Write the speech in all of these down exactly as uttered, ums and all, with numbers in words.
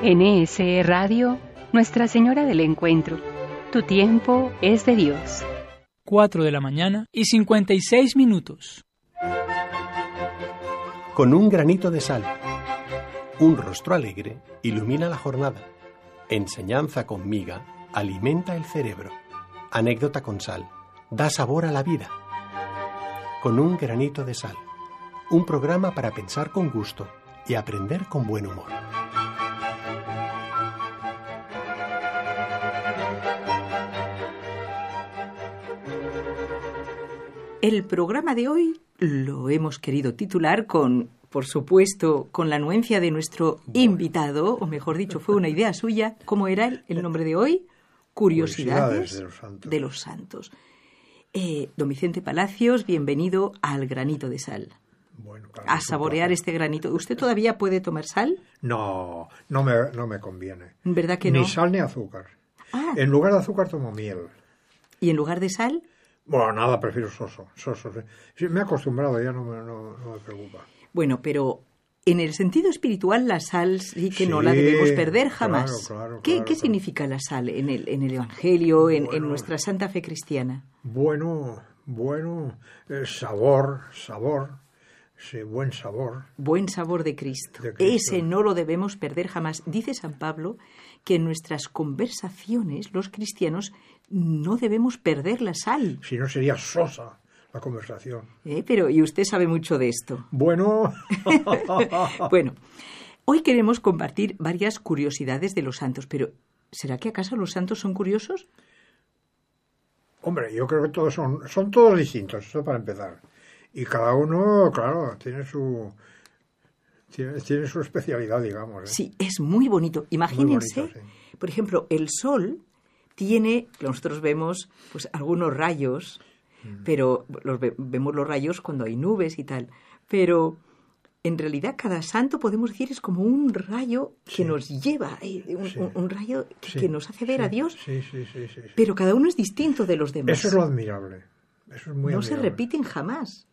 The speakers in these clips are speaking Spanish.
N S E Radio, Nuestra Señora del Encuentro. Tu tiempo es de Dios. cuatro de la mañana y cincuenta y seis minutos. Con un granito de sal. Un rostro alegre ilumina la jornada. Enseñanza con miga alimenta el cerebro. Anécdota con sal da sabor a la vida. Con un granito de sal. Un programa para pensar con gusto y aprender con buen humor. El programa de hoy lo hemos querido titular con, por supuesto, con la anuencia de nuestro invitado, o mejor dicho, fue una idea suya. ¿Cómo era el, el nombre de hoy? Curiosidades, Curiosidades de los Santos. De los santos. Eh, don Vicente Palacios, bienvenido al Granito de Sal. Bueno, claro, a saborear este granito. ¿Usted todavía puede tomar sal? No, no me, no me conviene. ¿Verdad que ni no? Ni sal ni azúcar. Ah. En lugar de azúcar tomo miel. ¿Y en lugar de sal? Bueno, nada, prefiero soso. soso. Sí, me he acostumbrado, ya no me, no, no me preocupa. Bueno, pero en el sentido espiritual la sal sí que sí, no la debemos perder jamás. Claro, claro, ¿Qué, claro, ¿qué claro. significa la sal en el, en el Evangelio, en, bueno, en nuestra santa fe cristiana? Bueno, bueno, eh, sabor, sabor, sí, buen sabor. Buen sabor de Cristo. de Cristo. Ese no lo debemos perder jamás. Dice San Pablo que en nuestras conversaciones, los cristianos, no debemos perder la sal. Si no sería sosa la conversación. ¿Eh? Pero, y usted sabe mucho de esto. Bueno. Bueno, hoy queremos compartir varias curiosidades de los santos, pero ¿será que acaso los santos son curiosos? Hombre, yo creo que todos son, son todos distintos, eso para empezar. Y cada uno, claro, tiene su... Tiene, tiene su especialidad, digamos. ¿eh? Sí, es muy bonito. Imagínense, muy bonito, sí. Por ejemplo, el sol tiene, nosotros vemos pues algunos rayos, mm. pero los ve, vemos los rayos cuando hay nubes y tal, pero en realidad cada santo, podemos decir, es como un rayo que sí. nos lleva, eh, un, sí. un, un rayo que, sí. que nos hace ver sí. a Dios, sí, sí, sí, sí, sí. pero cada uno es distinto de los demás. Eso es lo admirable. Eso es muy no admirable. se repiten jamás.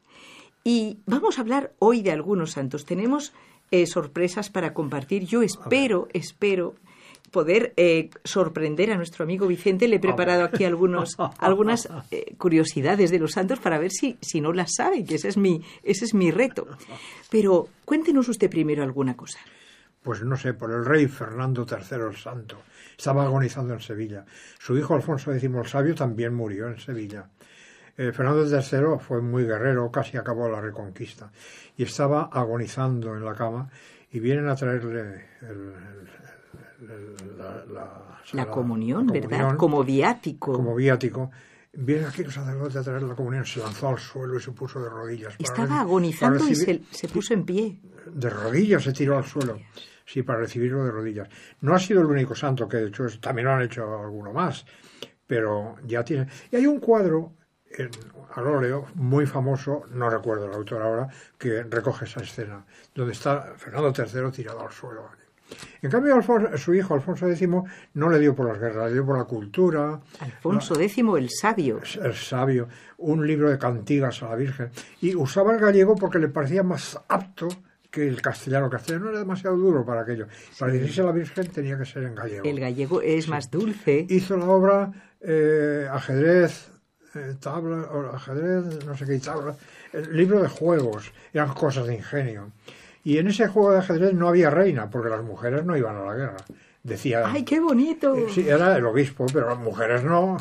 Y vamos a hablar hoy de algunos santos. Tenemos eh, sorpresas para compartir. Yo espero, espero poder eh, sorprender a nuestro amigo Vicente. Le he preparado aquí algunos, algunas eh, curiosidades de los santos para ver si, si no las sabe, que ese es mi, ese es mi reto. Pero cuéntenos usted primero alguna cosa. Pues no sé, por el rey Fernando tercero el Santo. Estaba agonizando en Sevilla. Su hijo Alfonso décimo el Sabio también murió en Sevilla. Eh, Fernando tercero fue muy guerrero, casi acabó la Reconquista, y estaba agonizando en la cama, y vienen a traerle el, el, el, la, la, la, la comunión, la ¿verdad? comunión, como viático. Como viático. Viene aquí el sacerdote a traer la comunión, se lanzó al suelo y se puso de rodillas. Estaba para agonizando para recibir, y se, se puso en pie. De rodillas se tiró al suelo. Sí, para recibirlo de rodillas. No ha sido el único santo que ha hecho eso, también lo han hecho alguno más, pero ya tiene... Y hay un cuadro en, al óleo muy famoso, no recuerdo el autor ahora, que recoge esa escena, donde está Fernando tercero tirado al suelo. En cambio, Alfonso, su hijo Alfonso décimo no le dio por las guerras, le dio por la cultura. Alfonso décimo el Sabio. El Sabio, un libro de cantigas a la Virgen. Y usaba el gallego porque le parecía más apto que el castellano. El castellano era demasiado duro para aquello. Sí. Para dirigirse a la Virgen tenía que ser en gallego. El gallego es sí. más dulce. Hizo la obra eh, ajedrez, eh, tabla, o ajedrez, no sé qué, tabla, el libro de juegos, eran cosas de ingenio. Y en ese juego de ajedrez no había reina, porque las mujeres no iban a la guerra. Decía, ¡ay, qué bonito! Eh, sí, era el obispo, pero las mujeres no.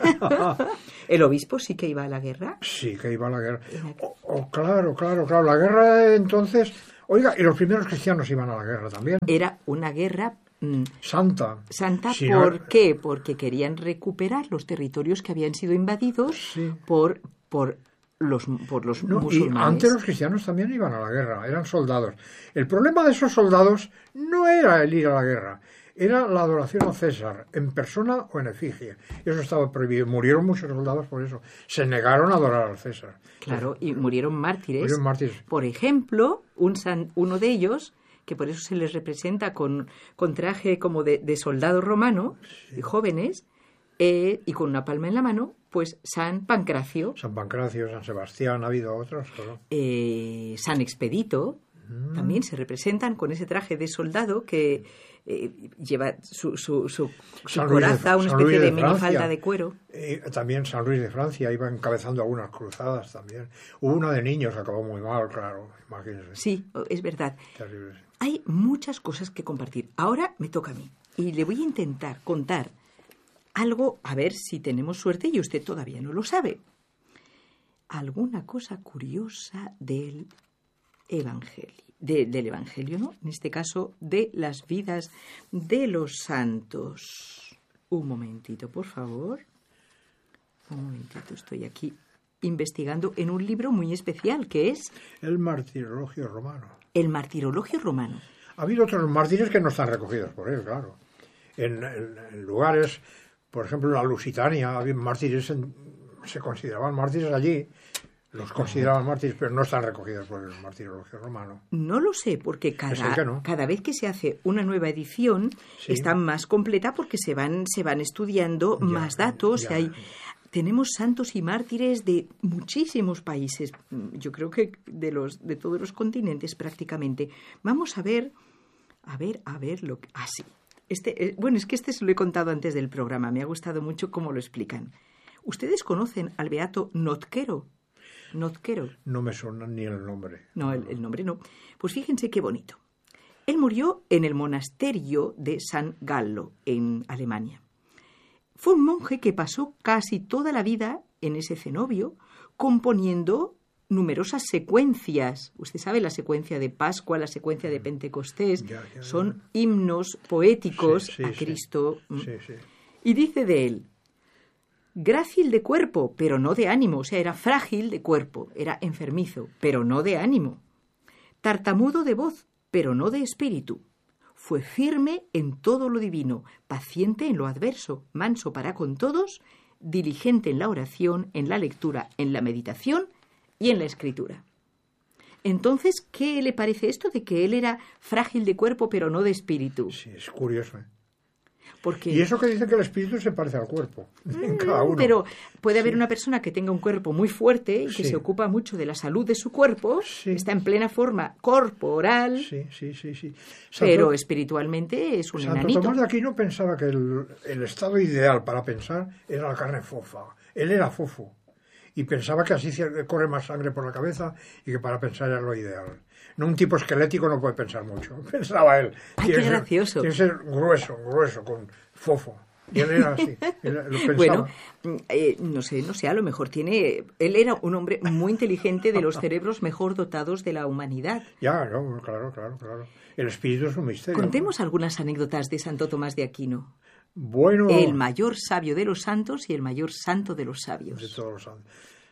¿El obispo sí que iba a la guerra? Sí, que iba a la guerra. Oh, oh, claro, claro, claro. La guerra entonces... Oiga, y los primeros cristianos iban a la guerra también. Era una guerra... Mmm, santa. Santa, si ¿por no... qué? Porque querían recuperar los territorios que habían sido invadidos sí. por... por los, por los no, musulmanes. Y antes los cristianos también iban a la guerra, eran soldados. El problema de esos soldados no era el ir a la guerra, era la adoración a César, en persona o en efigie. Eso estaba prohibido. Murieron muchos soldados por eso. Se negaron a adorar al César. Claro, y murieron mártires. Murieron mártires. Por ejemplo, un san, uno de ellos, que por eso se les representa con, con traje como de, de soldado romano, sí. jóvenes, eh, y con una palma en la mano, pues San Pancracio. San Pancracio, San Sebastián, ha habido otros. Claro. Eh, San Expedito, Mm. También se representan con ese traje de soldado que eh, lleva su, su, su, su coraza, una San especie Luis de, de minifalda Francia. de cuero. Eh, también San Luis de Francia iba encabezando algunas cruzadas también. Hubo una de niños que acabó muy mal, claro, imagínense. Sí, es verdad. Terrible. Hay muchas cosas que compartir. Ahora me toca a mí y le voy a intentar contar algo, a ver si tenemos suerte y usted todavía no lo sabe. Alguna cosa curiosa del Evangelio, de, del Evangelio, ¿no? En este caso, de las vidas de los santos. Un momentito, por favor. Un momentito, estoy aquí investigando en un libro muy especial que es El Martirologio Romano. El Martirologio Romano. Ha habido otros mártires que no están recogidos por él, claro. En, en, en lugares, por ejemplo, en la Lusitania, había mártires, en, se consideraban mártires allí, los consideraban mártires, pero no están recogidos por el Martirologio Romano. No lo sé, porque cada, que no. cada vez que se hace una nueva edición Sí. está más completa porque se van, se van estudiando Ya, más datos. ya. Hay, tenemos santos y mártires de muchísimos países, yo creo que de, los, de todos los continentes prácticamente. Vamos a ver, a ver, a ver lo que... Ah, sí. Este, eh, bueno, es que este se lo he contado antes del programa, me ha gustado mucho cómo lo explican. ¿Ustedes conocen al beato Notquero? Notquero. No me suena ni el nombre. No, el, el nombre no. Pues fíjense qué bonito. Él murió en el monasterio de San Gallo, en Alemania. Fue un monje que pasó casi toda la vida en ese cenobio componiendo numerosas secuencias. Usted sabe la secuencia de Pascua, la secuencia de Pentecostés. Ya, ya, ya. Son himnos poéticos Sí, sí, a sí. Cristo. Sí, sí. Y dice de él: grácil de cuerpo, pero no de ánimo. O sea, era frágil de cuerpo, era enfermizo, pero no de ánimo. Tartamudo de voz, pero no de espíritu. Fue firme en todo lo divino, paciente en lo adverso, manso para con todos, diligente en la oración, en la lectura, en la meditación y en la escritura. Entonces, ¿qué le parece esto de que él era frágil de cuerpo, pero no de espíritu? Sí, es curioso, ¿eh? Porque... Y eso que dice que el espíritu se parece al cuerpo, en cada uno. Pero puede haber Sí. una persona que tenga un cuerpo muy fuerte y que Sí. se ocupa mucho de la salud de su cuerpo, Sí. está en plena forma corporal, Sí, sí, sí, sí. pero Santo- espiritualmente es un Santo enanito. Tomás de Aquino pensaba que el, el estado ideal para pensar era la carne fofa. Él era fofo. Y pensaba que así se- corre más sangre por la cabeza y que para pensar era lo ideal. No, un tipo esquelético no puede pensar mucho. Pensaba él. Ay, Tiene qué que ser- gracioso. Tiene que ser grueso, grueso, con fofo. Y él era así. Él lo pensaba. Bueno, eh, no sé, no sé, a lo mejor tiene... Él era un hombre muy inteligente, de los cerebros mejor dotados de la humanidad. Ya, no, claro, claro, claro. El espíritu es un misterio. Contemos algunas anécdotas de Santo Tomás de Aquino, Bueno, el mayor sabio de los santos y el mayor santo de los sabios. de todos los santos.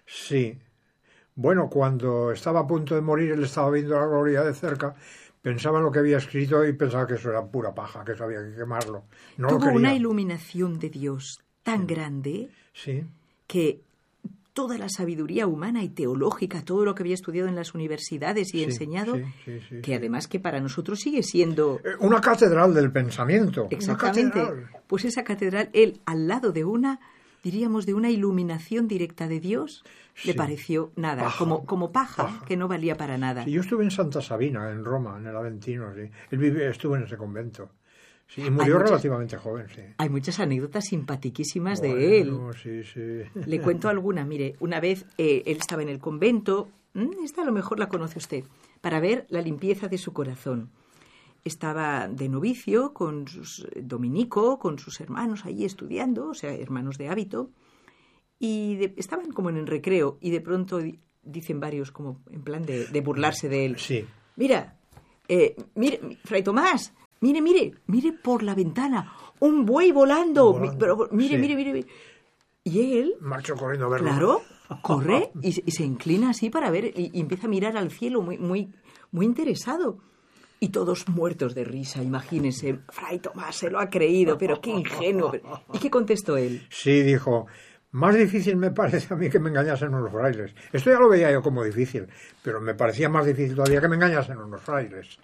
Sí. Bueno, cuando estaba a punto de morir, él estaba viendo la gloria de cerca, pensaba en lo que había escrito y pensaba que eso era pura paja, que eso había que quemarlo. No lo Tuvo quería. una iluminación de Dios tan grande Sí, que toda la sabiduría humana y teológica, todo lo que había estudiado en las universidades y sí, enseñado, sí, sí, sí, que sí. además que para nosotros sigue siendo... Eh, Una catedral del pensamiento. Exactamente. Una catedral. Pues esa catedral, él al lado de una, diríamos, de una iluminación directa de Dios, le Sí. pareció nada, Paja. como, como paja, Paja. que no valía para nada. Sí, yo estuve en Santa Sabina, en Roma, en el Aventino. Sí. Él vive, estuvo en ese convento. Sí, y murió muchas- relativamente joven, sí. Hay muchas anécdotas simpatiquísimas de él. Bueno, sí, sí. Le cuento alguna. Mire, una vez eh, él estaba en el convento, ¿m? Esta a lo mejor la conoce usted, para ver la limpieza de su corazón. Estaba de novicio con sus dominico, con sus hermanos allí estudiando, o sea, hermanos de hábito, y de- estaban como en el recreo y de pronto di- dicen varios como en plan de, de burlarse de él. Sí. Mira, eh, mire, Fray Tomás, mire, mire, mire por la ventana, un buey volando, Volando, Mi- pero, mire, sí. mire, mire, mire. Y él, Marchó corriendo a verlo. claro, corre y, se- y se inclina así para ver y, y empieza a mirar al cielo muy, muy, muy interesado. Y todos muertos de risa, imagínense. Fray Tomás se lo ha creído, pero qué ingenuo. ¿Y qué contestó él? Sí, dijo, más difícil me parece a mí que me engañasen unos frailes. Esto ya lo veía yo como difícil, pero me parecía más difícil todavía que me engañasen unos frailes.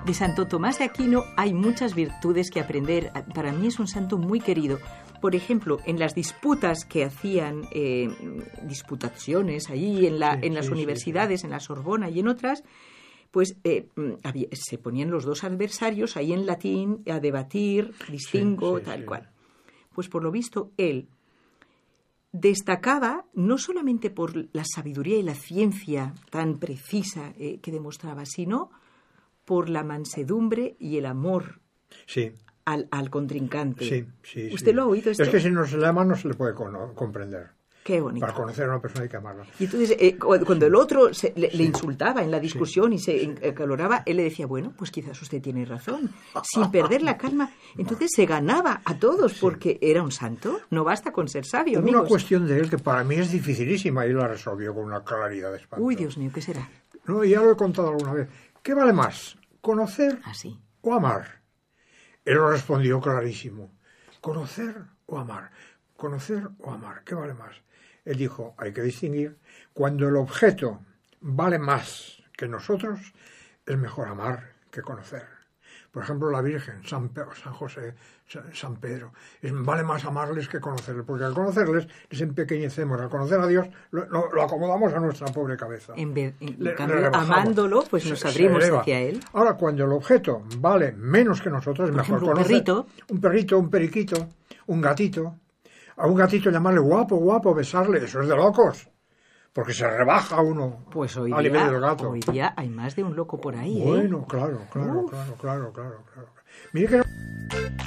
De Santo Tomás de Aquino hay muchas virtudes que aprender. Para mí es un santo muy querido. Por ejemplo, en las disputas que hacían, eh, disputaciones allí en, la, Sí, en las sí, universidades, sí, sí. en la Sorbona y en otras, pues eh, había, se ponían los dos adversarios ahí en latín a debatir, distingo, Sí, sí, tal sí. cual. Pues por lo visto, él destacaba no solamente por la sabiduría y la ciencia tan precisa eh, que demostraba, sino por la mansedumbre y el amor Sí, al, al contrincante. sí, sí. ¿Usted sí. lo ha oído esto? Es que si no se le ama no se le puede cono- comprender. Qué bonito. Para conocer a una persona hay que amarla. Y entonces, eh, cu- cuando el otro se- le, le insultaba en la discusión y se en- acaloraba, él le decía, bueno, pues quizás usted tiene razón, sin perder la calma. Entonces se ganaba a todos porque era un santo. No basta con ser sabio, Hubo una amigos. cuestión de él que para mí es dificilísima y la resolvió con una claridad de espanto. Uy, Dios mío, ¿qué será? No, ya lo he contado alguna vez. ¿Qué vale más? ¿Conocer Así. o amar? Él lo respondió clarísimo. ¿Conocer o amar? ¿Conocer o amar? ¿Qué vale más? Él dijo, hay que distinguir. Cuando el objeto vale más que nosotros, es mejor amar que conocer. Por ejemplo, la Virgen, San, Pe- San José, San, San Pedro. Es, vale más amarles que conocerles, porque al conocerles les empequeñecemos. Al conocer a Dios, lo, lo- lo acomodamos a nuestra pobre cabeza. En vez, en Le- cambio, le rebajamos. amándolo, pues nos Se- se abrimos eleva. hacia él. Ahora, cuando el objeto vale menos que nosotros, es Por mejor ejemplo, un conocer. perrito. Un perrito, un periquito, un gatito. A un gatito llamarle guapo, guapo, besarle, eso es de locos. Porque se rebaja uno Pues hoy al nivel día, del gato. hoy día hay más de un loco por ahí, ¿eh? Bueno, claro, claro, Uf. claro, claro, claro, claro. Mire que no-